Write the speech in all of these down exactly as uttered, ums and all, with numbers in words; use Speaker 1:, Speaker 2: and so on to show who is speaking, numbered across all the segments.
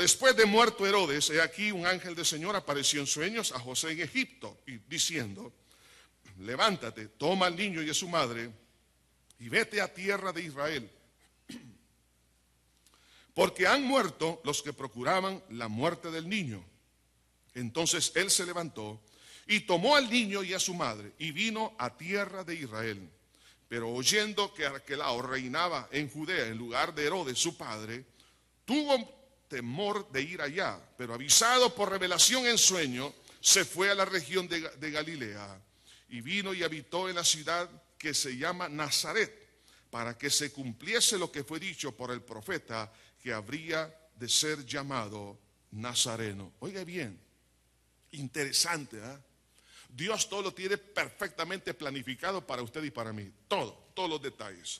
Speaker 1: después de muerto Herodes, he aquí un ángel del Señor apareció en sueños a José en Egipto, y diciendo: levántate, toma al niño y a su madre, y vete a tierra de Israel, porque han muerto los que procuraban la muerte del niño. Entonces él se levantó y tomó al niño y a su madre, y vino a tierra de Israel. Pero oyendo que Arquelao reinaba en Judea en lugar de Herodes su padre, tuvo temor de ir allá, pero avisado por revelación en sueño, se fue a la región de, de Galilea, y vino y habitó en la ciudad que se llama Nazaret, para que se cumpliese lo que fue dicho por el profeta, que habría de ser llamado Nazareno. Oiga bien, interesante, ¿eh? Dios todo lo tiene perfectamente planificado para usted y para mí, todo, todos los detalles.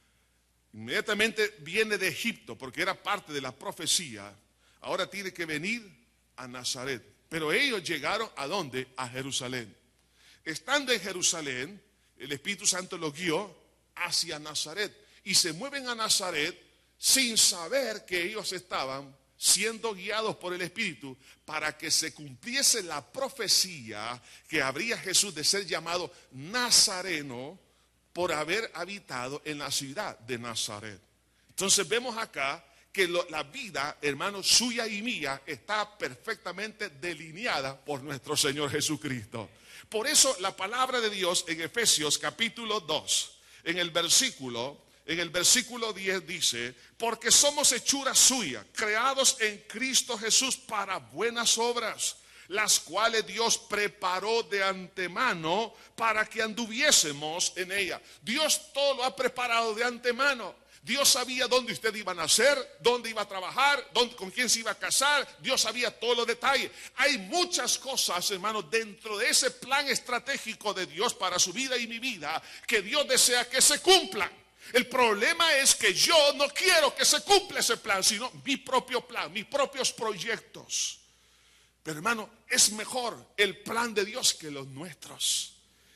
Speaker 1: Inmediatamente viene de Egipto, porque era parte de la profecía. Ahora tiene que venir a Nazaret. Pero ellos llegaron ¿a dónde? A Jerusalén. Estando en Jerusalén, el Espíritu Santo los guió hacia Nazaret. Y se mueven a Nazaret sin saber que ellos estaban siendo guiados por el Espíritu para que se cumpliese la profecía que habría Jesús de ser llamado Nazareno, por haber habitado en la ciudad de Nazaret. Entonces vemos acá que lo, la vida, hermanos, suya y mía está perfectamente delineada por nuestro Señor Jesucristo. Por eso la palabra de Dios en Efesios capítulo dos, en el versículo, en el versículo diez dice: porque somos hechura suya, creados en Cristo Jesús para buenas obras, las cuales Dios preparó de antemano para que anduviésemos en ella. Dios todo lo ha preparado de antemano. Dios sabía dónde usted iba a nacer, dónde iba a trabajar, dónde, con quién se iba a casar. Dios sabía todos los detalles. Hay muchas cosas, hermanos, dentro de ese plan estratégico de Dios para su vida y mi vida, que Dios desea que se cumplan. El problema es que yo no quiero que se cumpla ese plan, sino mi propio plan, mis propios proyectos. Pero hermano, es mejor el plan de Dios que los nuestros.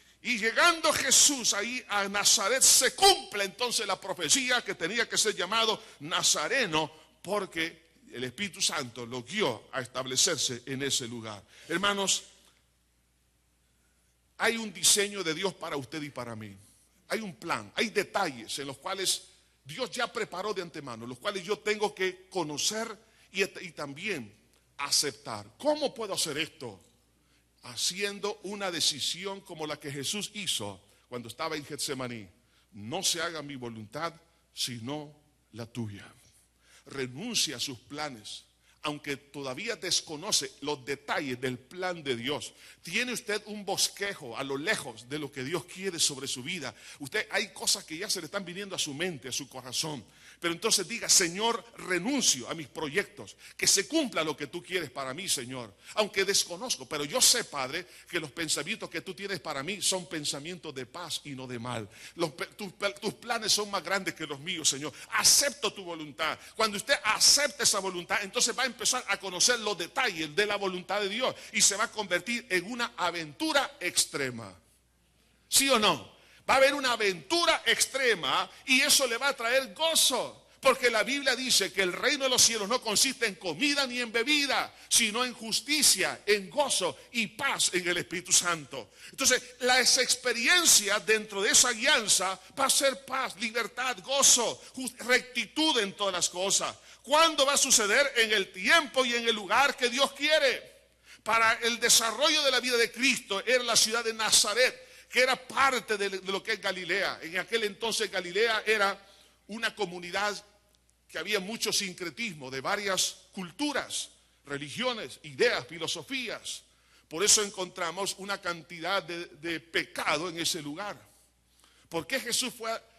Speaker 1: Y llegando Jesús ahí a Nazaret, se cumple entonces la profecía que tenía que ser llamado Nazareno, porque el Espíritu Santo lo guió a establecerse en ese lugar. Hermanos, hay un diseño de Dios para usted y para mí. Hay un plan, hay detalles en los cuales Dios ya preparó de antemano, los cuales yo tengo que conocer y, y también aceptar. ¿Cómo puedo hacer esto? Haciendo una decisión como la que Jesús hizo cuando estaba en Getsemaní. No se haga mi voluntad, sino la tuya. Renuncia a sus planes, aunque todavía desconoce los detalles del plan de Dios. Tiene usted un bosquejo a lo lejos de lo que Dios quiere sobre su vida. Usted, hay cosas que ya se le están viniendo a su mente, a su corazón. Pero entonces diga: Señor, renuncio a mis proyectos, que se cumpla lo que tú quieres para mí, Señor. Aunque desconozco, pero yo sé, Padre, que los pensamientos que tú tienes para mí son pensamientos de paz y no de mal. Los, tus, tus planes son más grandes que los míos, Señor. Acepto tu voluntad. Cuando usted acepta esa voluntad, entonces va a empezar a conocer los detalles de la voluntad de Dios y se va a convertir en una aventura extrema. ¿Sí o no? Va a haber una aventura extrema y eso le va a traer gozo. Porque la Biblia dice que el reino de los cielos no consiste en comida ni en bebida, sino en justicia, en gozo y paz en el Espíritu Santo. Entonces, las experiencias dentro de esa guianza va a ser paz, libertad, gozo, rectitud en todas las cosas. ¿Cuándo va a suceder? En el tiempo y en el lugar que Dios quiere. Para el desarrollo de la vida de Cristo era la ciudad de Nazaret, que era parte de lo que es Galilea. En aquel entonces Galilea era una comunidad que había mucho sincretismo de varias culturas, religiones, ideas, filosofías. Por eso encontramos una cantidad de, de pecado en ese lugar. ¿Por qué Jesús fue a,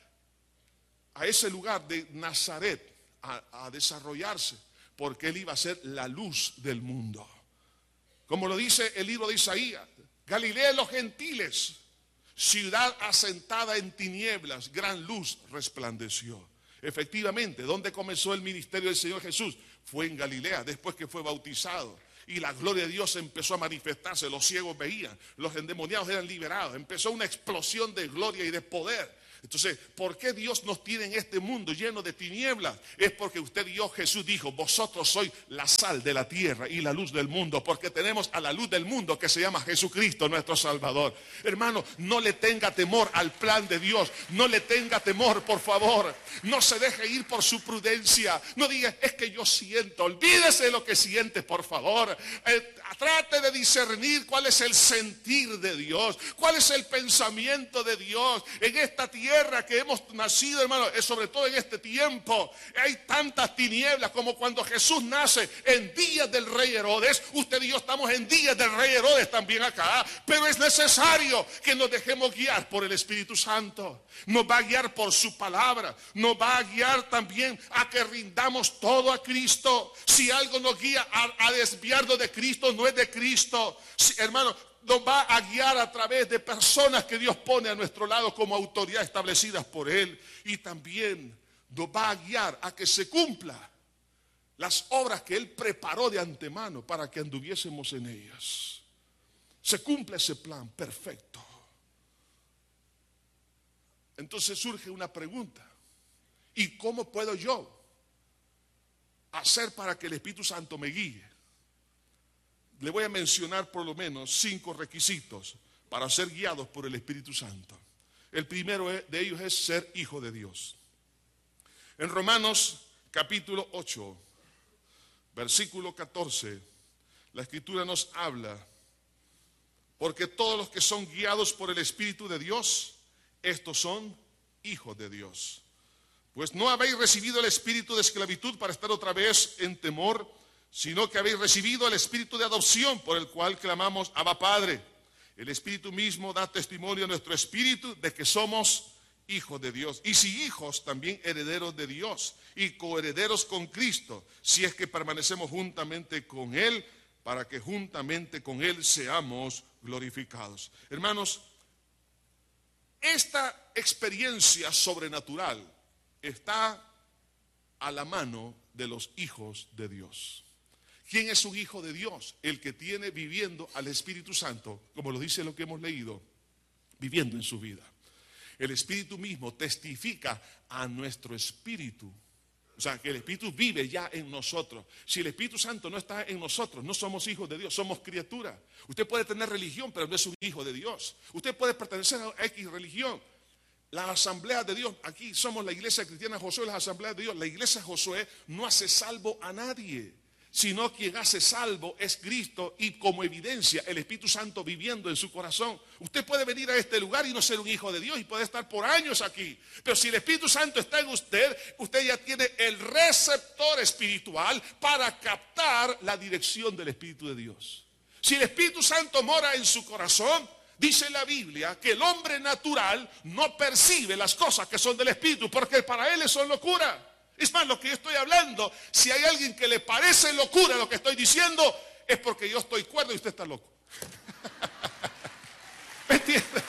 Speaker 1: a ese lugar de Nazaret a, a desarrollarse? Porque Él iba a ser la luz del mundo. Como lo dice el libro de Isaías, Galilea de los gentiles, ciudad asentada en tinieblas, gran luz resplandeció. Efectivamente, ¿dónde comenzó el ministerio del Señor Jesús? Fue en Galilea, después que fue bautizado. Y la gloria de Dios empezó a manifestarse, los ciegos veían, los endemoniados eran liberados. Empezó una explosión de gloria y de poder. Entonces, ¿por qué Dios nos tiene en este mundo lleno de tinieblas? Es porque usted y yo, Jesús dijo, vosotros sois la sal de la tierra y la luz del mundo, porque tenemos a la luz del mundo que se llama Jesucristo, nuestro Salvador. Hermano, no le tenga temor al plan de Dios, no le tenga temor, por favor. No se deje ir por su prudencia. No diga, es que yo siento, olvídese de lo que siente, por favor. Eh, trate de discernir cuál es el sentir de Dios, cuál es el pensamiento de Dios en esta tierra. Tierra que hemos nacido, hermano, sobre todo en este tiempo, hay tantas tinieblas como cuando Jesús nace en días del rey Herodes. Usted y yo estamos en días del rey Herodes también acá, pero es necesario que nos dejemos guiar por el Espíritu Santo. Nos va a guiar por su palabra, nos va a guiar también a que rindamos todo a Cristo. Si algo nos guía a, a desviarnos de Cristo, no es de Cristo. Si, hermano, nos va a guiar a través de personas que Dios pone a nuestro lado como autoridad establecidas por Él. Y también nos va a guiar a que se cumpla las obras que Él preparó de antemano para que anduviésemos en ellas. Se cumple ese plan perfecto. Entonces surge una pregunta. ¿Y cómo puedo yo hacer para que el Espíritu Santo me guíe? Le voy a mencionar por lo menos cinco requisitos para ser guiados por el Espíritu Santo. El primero de ellos es ser hijo de Dios. En Romanos capítulo ocho, versículo catorce, la Escritura nos habla, porque todos los que son guiados por el Espíritu de Dios, estos son hijos de Dios. Pues no habéis recibido el espíritu de esclavitud para estar otra vez en temor, sino que habéis recibido el espíritu de adopción, por el cual clamamos, Abba Padre. El Espíritu mismo da testimonio a nuestro espíritu de que somos hijos de Dios. Y si hijos, también herederos de Dios y coherederos con Cristo, si es que permanecemos juntamente con Él, para que juntamente con Él seamos glorificados. Hermanos, esta experiencia sobrenatural está a la mano de los hijos de Dios. ¿Quién es un hijo de Dios? El que tiene viviendo al Espíritu Santo, como lo dice lo que hemos leído, viviendo en su vida. El Espíritu mismo testifica a nuestro espíritu. O sea, que el Espíritu vive ya en nosotros. Si el Espíritu Santo no está en nosotros, no somos hijos de Dios, somos criaturas. Usted puede tener religión, pero no es un hijo de Dios. Usted puede pertenecer a X religión. Las asambleas de Dios, aquí somos la iglesia cristiana Josué, las asambleas de Dios. La iglesia Josué no hace salvo a nadie, sino quien hace salvo es Cristo, y como evidencia el Espíritu Santo viviendo en su corazón. Usted puede venir a este lugar y no ser un hijo de Dios y puede estar por años aquí, pero si el Espíritu Santo está en usted, usted ya tiene el receptor espiritual para captar la dirección del Espíritu de Dios. Si el Espíritu Santo mora en su corazón, dice la Biblia que el hombre natural no percibe las cosas que son del Espíritu, porque para él son locura. Es más, lo que yo estoy hablando, si hay alguien que le parece locura lo que estoy diciendo, es porque yo estoy cuerdo y usted está loco. ¿Me entiende?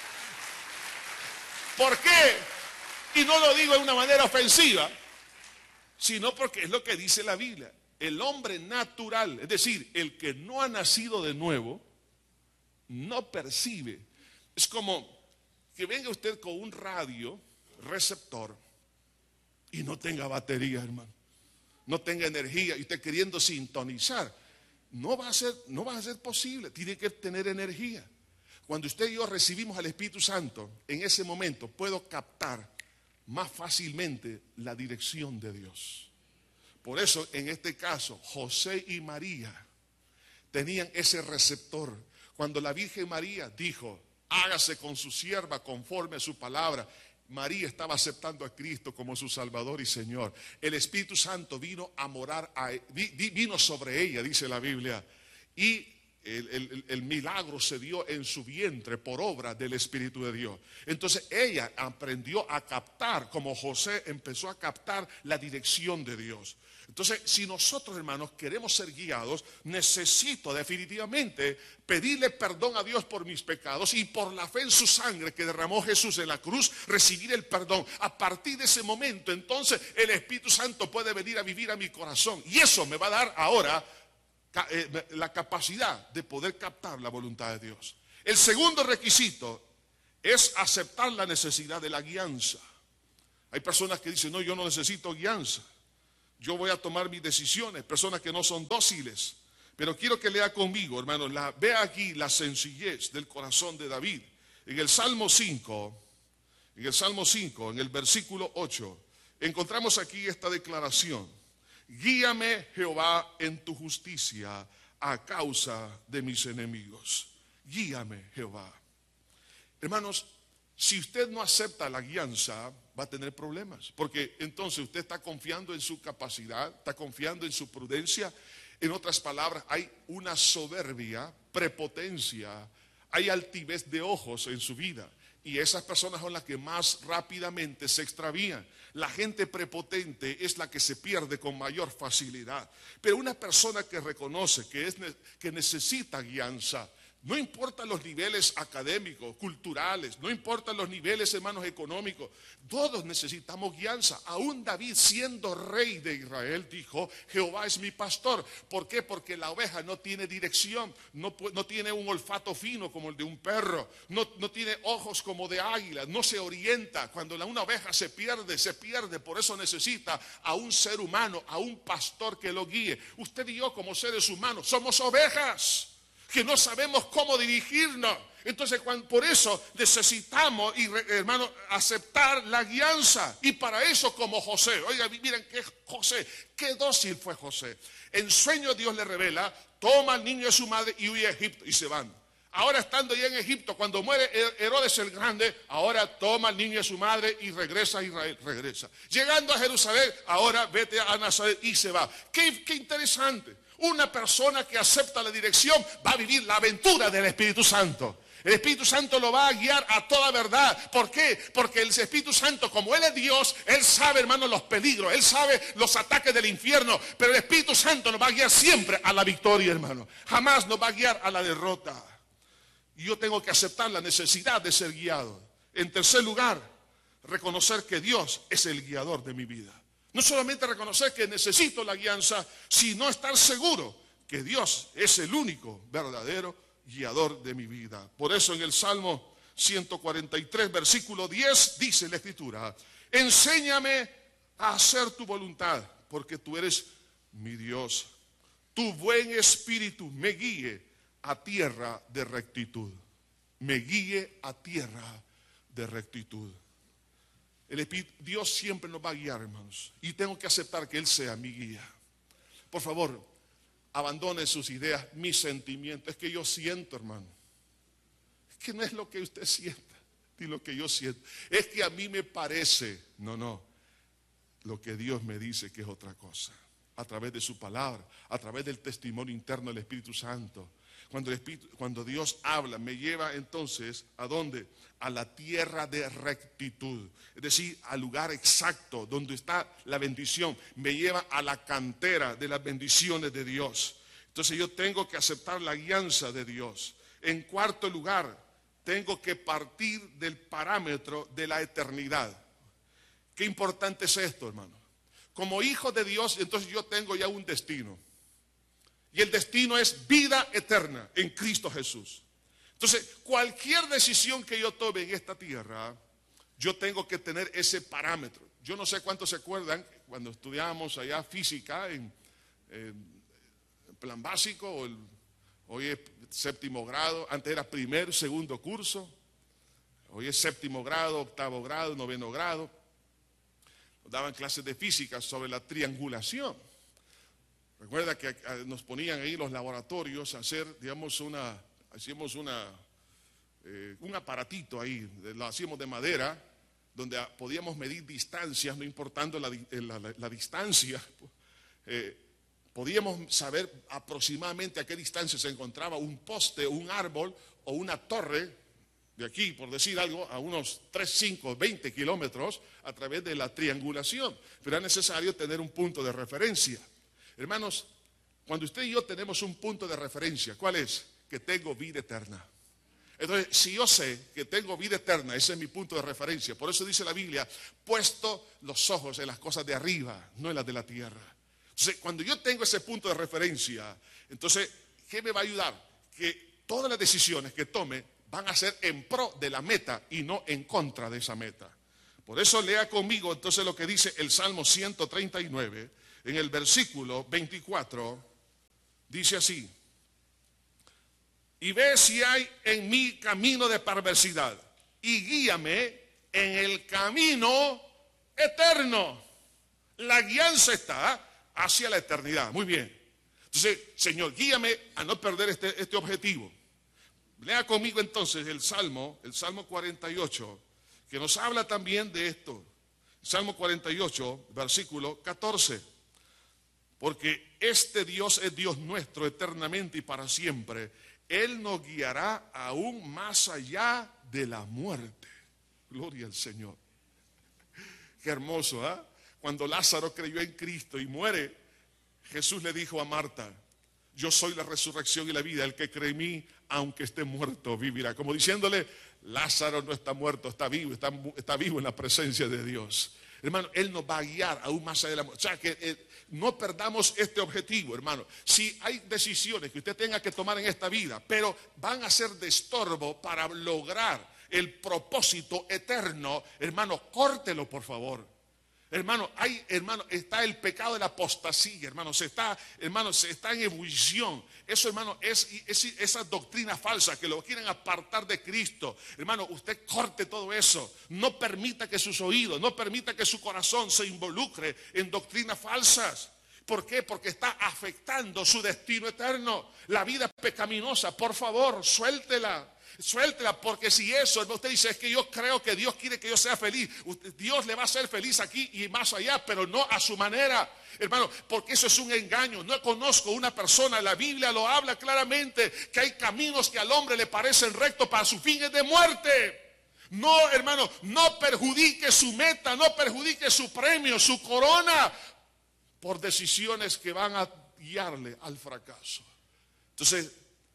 Speaker 1: ¿Por qué? Y no lo digo de una manera ofensiva, sino porque es lo que dice la Biblia. El hombre natural, es decir, el que no ha nacido de nuevo, no percibe. Es como que venga usted con un radio receptor y no tenga batería, hermano, no tenga energía, y usted queriendo sintonizar, no va a ser, no va a ser posible. Tiene que tener energía. Cuando usted y yo recibimos al Espíritu Santo, en ese momento puedo captar más fácilmente la dirección de Dios. Por eso, en este caso, José y María tenían ese receptor. Cuando la Virgen María dijo, hágase con su sierva conforme a su palabra, María estaba aceptando a Cristo como su Salvador y Señor. El Espíritu Santo vino a morar, a, vino sobre ella, dice la Biblia, y el, el, el milagro se dio en su vientre por obra del Espíritu de Dios. Entonces ella aprendió a captar, como José empezó a captar la dirección de Dios. Entonces, si nosotros, hermanos, queremos ser guiados, necesito definitivamente pedirle perdón a Dios por mis pecados y por la fe en su sangre que derramó Jesús en la cruz, recibir el perdón. A partir de ese momento, entonces, el Espíritu Santo puede venir a vivir a mi corazón. Y eso me va a dar ahora la capacidad de poder captar la voluntad de Dios. El segundo requisito es aceptar la necesidad de la guianza. Hay personas que dicen, no, yo no necesito guianza, yo voy a tomar mis decisiones. Personas que no son dóciles. Pero quiero que lea conmigo, hermanos, la, vea aquí la sencillez del corazón de David. En el Salmo cinco, en el Salmo cinco, en el versículo ocho, encontramos aquí esta declaración: guíame, Jehová, en tu justicia a causa de mis enemigos. Guíame, Jehová. Hermanos, si usted no acepta la guianza, va a tener problemas, porque entonces usted está confiando en su capacidad, está confiando en su prudencia. En otras palabras, hay una soberbia, prepotencia, hay altivez de ojos en su vida. Y esas personas son las que más rápidamente se extravían. La gente prepotente es la que se pierde con mayor facilidad. Pero una persona que reconoce que, es, que necesita guianza, no importa los niveles académicos, culturales, no importa los niveles, hermanos, económicos, todos necesitamos guianza. Aún David, siendo rey de Israel, dijo: Jehová es mi pastor. ¿Por qué? Porque la oveja no tiene dirección, no, no tiene un olfato fino como el de un perro, no, no tiene ojos como de águila, no se orienta. Cuando la, una oveja se pierde, se pierde. Por eso necesita a un ser humano, a un pastor que lo guíe. Usted y yo, como seres humanos, somos ovejas que no sabemos cómo dirigirnos. Entonces, cuando, por eso necesitamos, y, hermano, aceptar la guianza. Y para eso, como José, oiga, miren que José, qué dócil fue José. En sueño Dios le revela: toma al niño de su madre y huye a Egipto, y se van. Ahora, estando ya en Egipto, cuando muere Herodes el Grande, ahora toma al niño de su madre y regresa a Israel, regresa. Llegando a Jerusalén, ahora vete a Nazaret, y se va. Qué, qué interesante. Una persona que acepta la dirección va a vivir la aventura del Espíritu Santo. El Espíritu Santo lo va a guiar a toda verdad. ¿Por qué? Porque el Espíritu Santo, como Él es Dios, Él sabe, hermano, los peligros, Él sabe los ataques del infierno. Pero el Espíritu Santo nos va a guiar siempre a la victoria, hermano. Jamás nos va a guiar a la derrota. Y yo tengo que aceptar la necesidad de ser guiado. En tercer lugar, reconocer que Dios es el guiador de mi vida. No solamente reconocer que necesito la guianza, sino estar seguro que Dios es el único verdadero guiador de mi vida. Por eso en el Salmo ciento cuarenta y tres, versículo diez, dice la Escritura: enséñame a hacer tu voluntad, porque tú eres mi Dios. Tu buen espíritu me guíe a tierra de rectitud. Me guíe a tierra de rectitud. El Espíritu, Dios siempre nos va a guiar, hermanos, y tengo que aceptar que Él sea mi guía. Por favor, abandone sus ideas, mis sentimientos. Es que yo siento, hermano. Es que no es lo que usted sienta, ni lo que yo siento. Es que a mí me parece. No, no. Lo que Dios me dice que es otra cosa. A través de su palabra, a través del testimonio interno del Espíritu Santo. Cuando, el Espíritu, cuando Dios habla, me lleva entonces, ¿a dónde? A la tierra de rectitud. Es decir, al lugar exacto donde está la bendición. Me lleva a la cantera de las bendiciones de Dios. Entonces yo tengo que aceptar la guianza de Dios. En cuarto lugar, tengo que partir del parámetro de la eternidad. Qué importante es esto, hermano. Como hijo de Dios, entonces yo tengo ya un destino. Y el destino es vida eterna en Cristo Jesús. Entonces, cualquier decisión que yo tome en esta tierra, yo tengo que tener ese parámetro. Yo no sé cuántos se acuerdan cuando estudiábamos allá física en, en plan básico, o el, hoy es séptimo grado, antes era primer, segundo curso, hoy es séptimo grado, octavo grado, noveno grado. Nos daban clases de física sobre la triangulación. Recuerda que nos ponían ahí los laboratorios a hacer, digamos, una, hacíamos una, eh, un aparatito ahí, lo hacíamos de madera, donde podíamos medir distancias, no importando la, la, la, la distancia. Eh, podíamos saber aproximadamente a qué distancia se encontraba un poste, un árbol o una torre, de aquí, por decir algo, a unos tres, cinco, veinte kilómetros a través de la triangulación. Pero era necesario tener un punto de referencia. Hermanos, cuando usted y yo tenemos un punto de referencia, ¿cuál es? Que tengo vida eterna. Entonces, si yo sé que tengo vida eterna, ese es mi punto de referencia. Por eso dice la Biblia, puesto los ojos en las cosas de arriba, no en las de la tierra. Entonces, cuando yo tengo ese punto de referencia, entonces, ¿qué me va a ayudar? Que todas las decisiones que tome van a ser en pro de la meta y no en contra de esa meta. Por eso lea conmigo entonces lo que dice el Salmo ciento treinta y nueve, en el versículo veinticuatro, dice así: y ve si hay en mí camino de perversidad, y guíame en el camino eterno. La guianza está hacia la eternidad. Muy bien. Entonces, Señor, guíame a no perder este, este objetivo. Lea conmigo entonces el Salmo, el Salmo cuarenta y ocho, que nos habla también de esto. Salmo cuarenta y ocho, versículo catorce. Porque este Dios es Dios nuestro eternamente y para siempre. Él nos guiará aún más allá de la muerte. Gloria al Señor. Qué hermoso, ¿ah? ¿eh? Cuando Lázaro creyó en Cristo y muere, Jesús le dijo a Marta: yo soy la resurrección y la vida, el que cree en mí, aunque esté muerto, vivirá. Como diciéndole, Lázaro no está muerto, está vivo, está, está vivo en la presencia de Dios. Hermano, Él nos va a guiar aún más allá de la muerte. O sea, que eh, no perdamos este objetivo, hermano. Si hay decisiones que usted tenga que tomar en esta vida, pero van a ser de estorbo para lograr el propósito eterno, hermano, córtelo, por favor. Hermano, hay, hermano, está el pecado de la apostasía, hermano, se está, hermano, se está en ebullición. Eso, hermano, es, es esa doctrina falsa que lo quieren apartar de Cristo. Hermano, usted corte todo eso. No permita que sus oídos, no permita que su corazón se involucre en doctrinas falsas. ¿Por qué? Porque está afectando su destino eterno. La vida pecaminosa, por favor, suéltela. Suéltela, porque si eso, usted dice, es que yo creo que Dios quiere que yo sea feliz. Dios le va a hacer feliz aquí y más allá, pero no a su manera, hermano, porque eso es un engaño. No conozco una persona, la Biblia lo habla claramente, que hay caminos que al hombre le parecen rectos para sus fines de muerte. No, hermano, no perjudique su meta, no perjudique su premio, su corona, por decisiones que van a guiarle al fracaso. Entonces,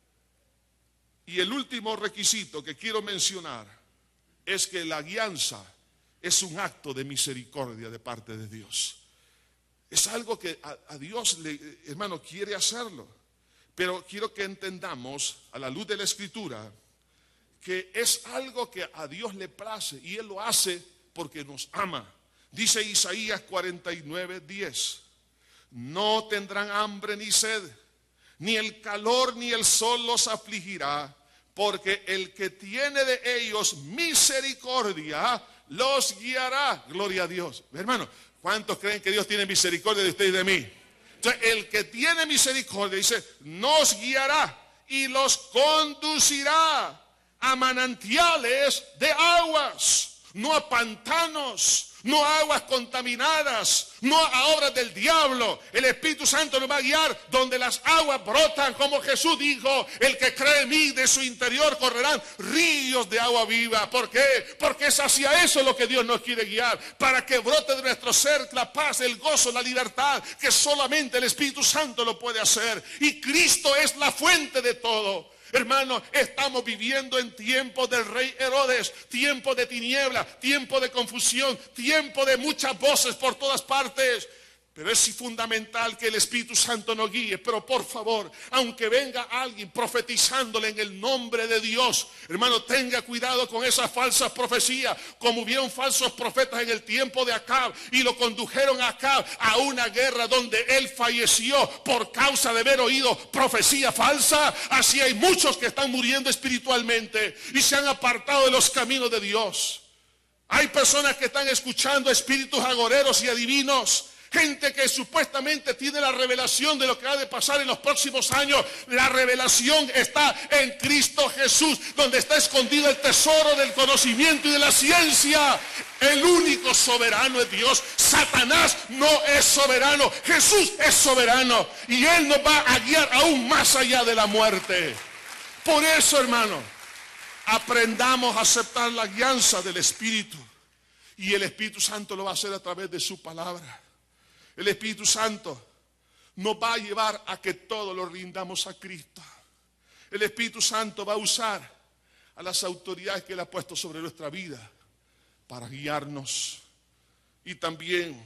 Speaker 1: y el último requisito que quiero mencionar es que la guianza es un acto de misericordia de parte de Dios. Es algo que a, a Dios, le, hermano, quiere hacerlo. Pero quiero que entendamos, a la luz de la Escritura, que es algo que a Dios le place y Él lo hace porque nos ama. Dice Isaías cuarenta y nueve, diez. No tendrán hambre ni sed, ni el calor ni el sol los afligirá, porque el que tiene de ellos misericordia los guiará. Gloria a Dios. Hermano, ¿cuántos creen que Dios tiene misericordia de usted y de mí? Entonces, el que tiene misericordia, dice, nos guiará y los conducirá a manantiales de aguas, no a pantanos, no a aguas contaminadas, no a obras del diablo. El Espíritu Santo nos va a guiar donde las aguas brotan, como Jesús dijo, el que cree en mí, de su interior correrán ríos de agua viva. ¿Por qué? Porque es hacia eso lo que Dios nos quiere guiar, para que brote de nuestro ser la paz, el gozo, la libertad, que solamente el Espíritu Santo lo puede hacer. Y Cristo es la fuente de todo. Hermano, estamos viviendo en tiempos del rey Herodes, tiempo de tiniebla, tiempo de confusión, tiempo de muchas voces por todas partes. Pero es fundamental que el Espíritu Santo nos guíe. Pero por favor, aunque venga alguien profetizándole en el nombre de Dios, hermano, tenga cuidado con esas falsas profecías. Como hubieron falsos profetas en el tiempo de Acab y lo condujeron a Acab a una guerra donde él falleció por causa de haber oído profecía falsa. Así hay muchos que están muriendo espiritualmente y se han apartado de los caminos de Dios. Hay personas que están escuchando espíritus agoreros y adivinos. Gente que supuestamente tiene la revelación de lo que ha de pasar en los próximos años. La revelación está en Cristo Jesús, donde está escondido el tesoro del conocimiento y de la ciencia. El único soberano es Dios. Satanás no es soberano. Jesús es soberano. Y Él nos va a guiar aún más allá de la muerte. Por eso, hermano, aprendamos a aceptar la guianza del Espíritu. Y el Espíritu Santo lo va a hacer a través de su palabra. El Espíritu Santo nos va a llevar a que todo lo rindamos a Cristo. El Espíritu Santo va a usar a las autoridades que Él ha puesto sobre nuestra vida para guiarnos. Y también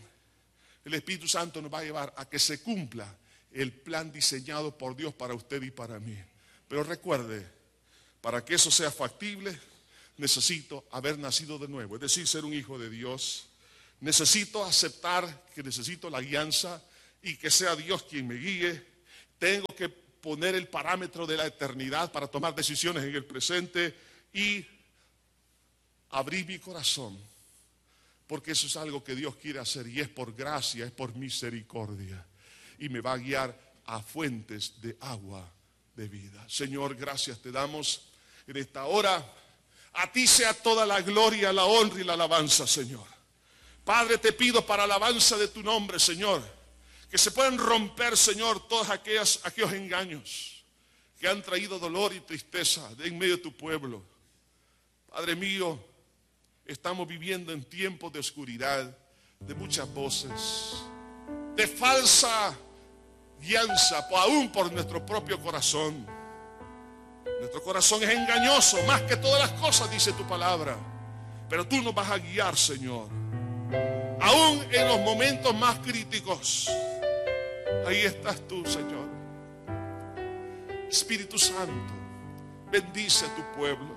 Speaker 1: el Espíritu Santo nos va a llevar a que se cumpla el plan diseñado por Dios para usted y para mí. Pero recuerde, Para que eso sea factible, necesito haber nacido de nuevo, es decir, ser un hijo de Dios. Necesito aceptar que necesito la guianza y que sea Dios quien me guíe. Tengo que poner el parámetro de la eternidad para tomar decisiones en el presente y abrir mi corazón, porque eso es algo que Dios quiere hacer y es por gracia, es por misericordia, y me va a guiar a fuentes de agua de vida. Señor, gracias te damos en esta hora. A ti sea toda la gloria, la honra y la alabanza, Señor. Padre, te pido para alabanza de tu nombre, Señor, que se puedan romper, Señor, todos aquellos, aquellos engaños que han traído dolor y tristeza en medio de tu pueblo. Padre mío, estamos viviendo en tiempos de oscuridad, de muchas voces, de falsa guianza, aún por nuestro propio corazón. Nuestro corazón es engañoso, más que todas las cosas, dice tu palabra. Pero tú nos vas a guiar, Señor. Aún en los momentos más críticos, ahí estás tú, Señor. Espíritu Santo, bendice a tu pueblo.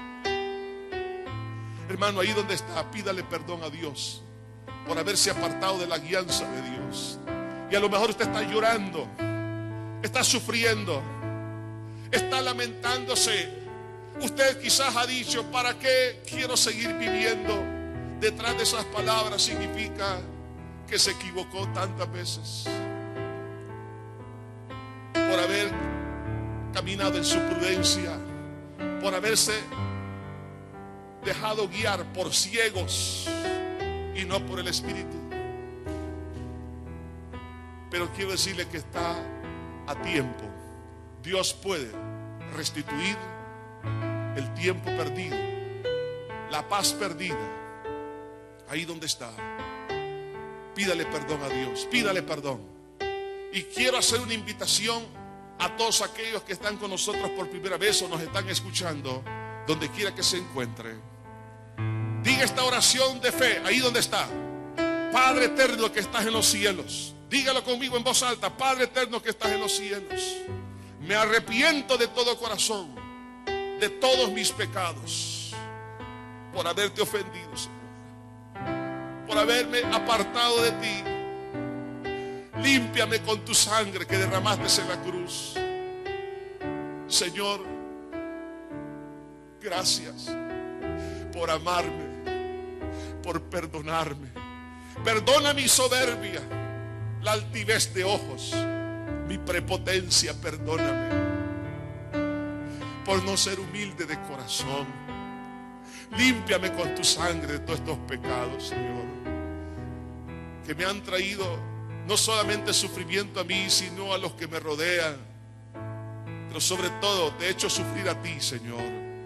Speaker 1: Hermano, ahí donde está, pídale perdón a Dios por haberse apartado de la guianza de Dios. Y a lo mejor usted está llorando, está sufriendo, está lamentándose. Usted quizás ha dicho, ¿para qué quiero seguir viviendo? Detrás de esas palabras significa que se equivocó tantas veces por haber caminado en su prudencia, por haberse dejado guiar por ciegos y no por el Espíritu. Pero quiero decirle que está a tiempo. Dios puede restituir el tiempo perdido, la paz perdida. Ahí donde está, pídale perdón a Dios, pídale perdón. Y quiero hacer una invitación a todos aquellos que están con nosotros por primera vez o nos están escuchando, donde quiera que se encuentre. Diga esta oración de fe, ahí donde está. Padre eterno que estás en los cielos. Dígalo conmigo en voz alta. Padre eterno que estás en los cielos. Me arrepiento de todo corazón, de todos mis pecados, por haberte ofendido, Señor, por haberme apartado de ti. Límpiame con tu sangre que derramaste en la cruz. Señor, gracias por amarme, por perdonarme. Perdona mi soberbia, la altivez de ojos, mi prepotencia, perdóname por no ser humilde de corazón. Límpiame con tu sangre de todos estos pecados, Señor, que me han traído no solamente sufrimiento a mí, sino a los que me rodean. Pero sobre todo te he hecho sufrir a ti, Señor,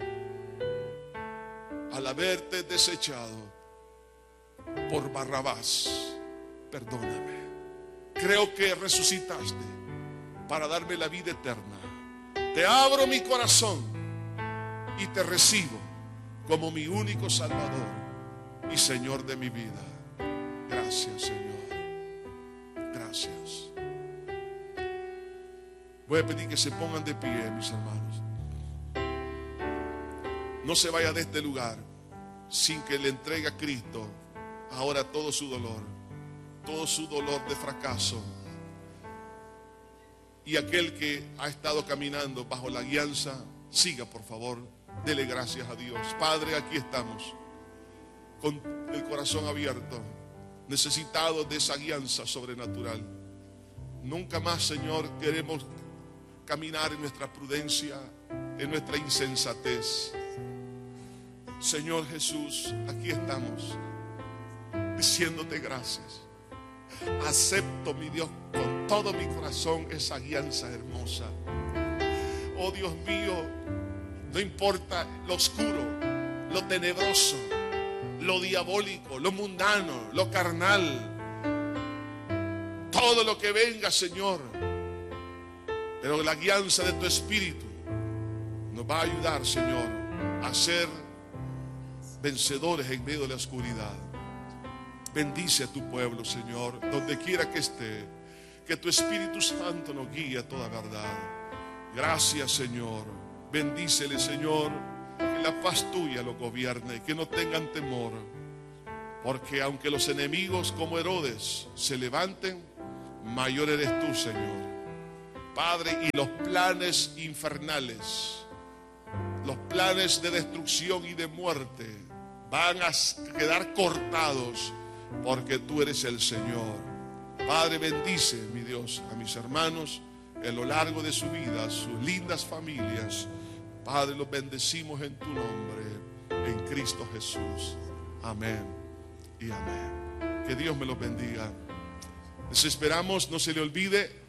Speaker 1: al haberte desechado por Barrabás. Perdóname. Creo que resucitaste para darme la vida eterna. Te abro mi corazón y te recibo como mi único Salvador y Señor de mi vida. Gracias, Señor. Gracias. Voy a pedir que se pongan de pie, mis hermanos. No se vaya de este lugar sin que le entregue a Cristo ahora todo su dolor, todo su dolor de fracaso. Y aquel que ha estado caminando bajo la guianza, siga, por favor, dele gracias a Dios. Padre, aquí estamos con el corazón abierto, necesitados de esa guianza sobrenatural. Nunca más, Señor, queremos caminar en nuestra prudencia, en nuestra insensatez. Señor Jesús, aquí estamos diciéndote gracias. Acepto, mi Dios, con todo mi corazón esa guianza hermosa. Oh Dios mío, no importa lo oscuro, lo tenebroso, lo diabólico, lo mundano, lo carnal, todo lo que venga, Señor, pero la guianza de tu Espíritu nos va a ayudar, Señor, a ser vencedores en medio de la oscuridad. Bendice a tu pueblo, Señor, donde quiera que esté. Que tu Espíritu Santo nos guíe a toda verdad. Gracias, Señor. Bendícele, Señor, que la paz tuya lo gobierne, que no tengan temor, porque aunque los enemigos como Herodes se levanten, mayor eres tú, Señor. Padre, y los planes infernales, los planes de destrucción y de muerte van a quedar cortados, porque tú eres el Señor. Padre, bendice, mi Dios, a mis hermanos en lo largo de su vida, sus lindas familias. Padre, los bendecimos en tu nombre, en Cristo Jesús. Amén y amén. Que Dios me los bendiga. Les esperamos, no se le olvide,